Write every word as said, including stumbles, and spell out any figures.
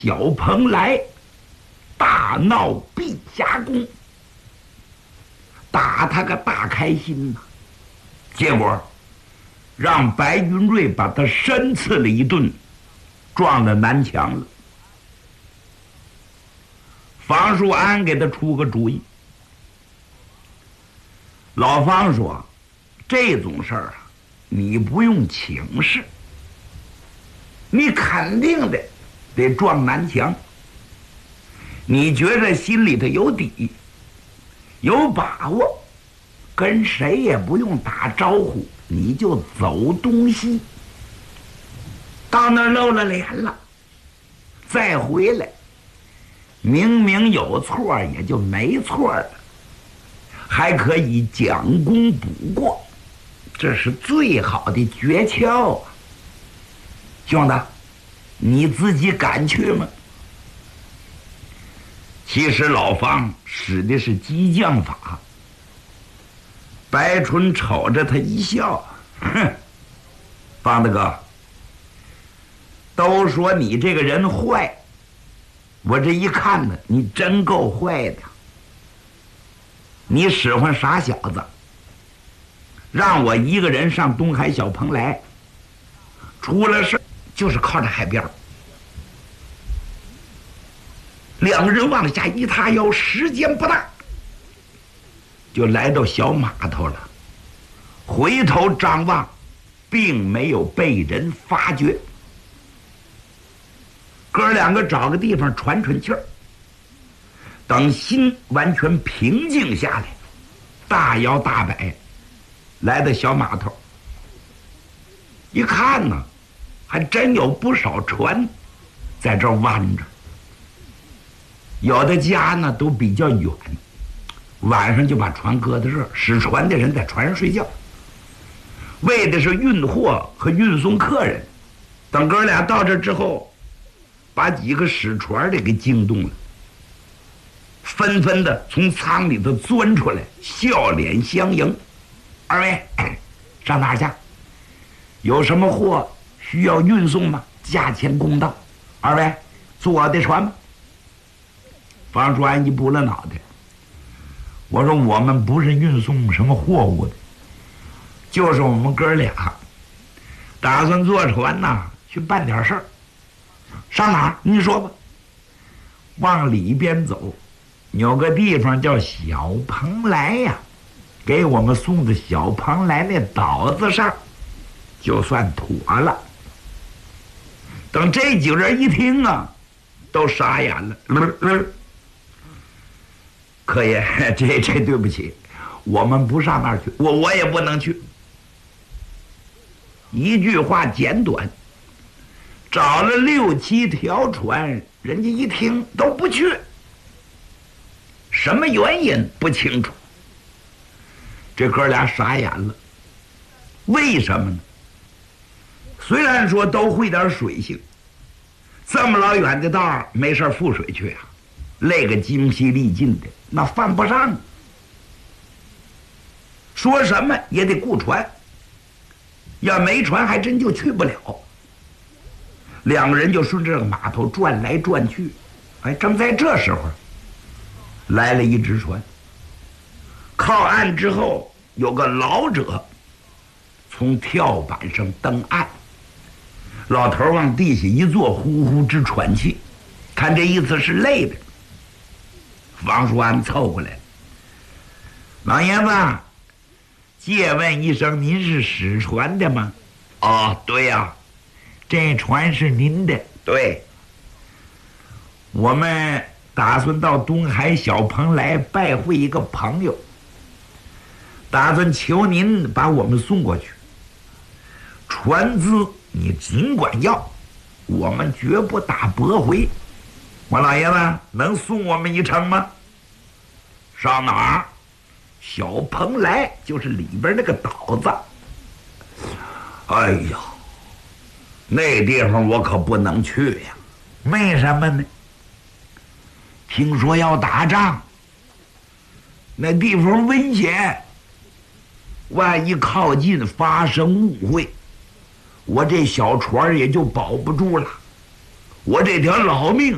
小蓬莱大闹碧霞宫，打他个大开心呐！结果让白云瑞把他深刺了一顿，撞了南墙了。房叔安给他出个主意，老方说：“这种事儿啊，你不用请示，你肯定的得撞南墙。你觉着心里头有底，有把握，跟谁也不用打招呼，你就走东西，到那儿露了脸了，再回来，明明有错也就没错了，还可以将功补过，这是最好的诀窍啊！兄弟，你自己敢去吗？”其实老方使的是激将法。白纯瞅着他一笑，哼，方大哥，都说你这个人坏，我这一看呢，你真够坏的。你使唤傻小子，让我一个人上东海小蓬莱，出了事就是靠着海边。两个人往下一塌腰，时间不大，就来到小码头了。回头张望，并没有被人发觉。哥两个找个地方喘喘气儿，等心完全平静下来，大摇大摆来到小码头。一看呢，还真有不少船在这儿弯着。有的家呢都比较远，晚上就把船搁在这儿，使船的人在船上睡觉，为的是运货和运送客人。等哥俩到这之后，把几个使船的给惊动了，纷纷的从舱里头钻出来，笑脸相迎：“二位上哪儿去？有什么货需要运送吗？价钱公道。二位坐我的船吗？”方叔安一拨了脑袋，我说：“我们不是运送什么货物的，就是我们哥俩打算坐船呐去办点事儿。上哪儿？你说吧。”往里边走，有个地方叫小蓬莱呀，给我们送到小蓬莱那岛子上，就算妥了。等这几个人一听啊，都傻眼了。呃呃可爷，这这对不起，我们不上那儿去，我我也不能去。一句话简短，找了六七条船，人家一听都不去，什么原因不清楚。这哥俩傻眼了，为什么呢？虽然说都会点水性，这么老远的道儿没事覆水去啊，累个精疲力尽的，那犯不上。说什么也得雇船，要没船还真就去不了。两个人就顺着这个码头转来转去，哎，正在这时候，来了一只船。靠岸之后，有个老者从跳板上登岸，老头往地下一坐，呼呼直喘气，看这意思是累的。王叔安凑过来：“老爷子，借问一声，您是使船的吗？”“哦，对呀、啊，这船是您的。”“对。”“我们打算到东海小蓬莱拜会一个朋友，打算求您把我们送过去。船资你尽管要，我们绝不打驳回。王老爷子能送我们一程吗？”“上哪儿？”“小蓬莱，就是里边那个岛子。”“哎呀，那地方我可不能去呀。”“为什么呢？”“听说要打仗，那地方危险，万一靠近发生误会，我这小船也就保不住了。我这条老命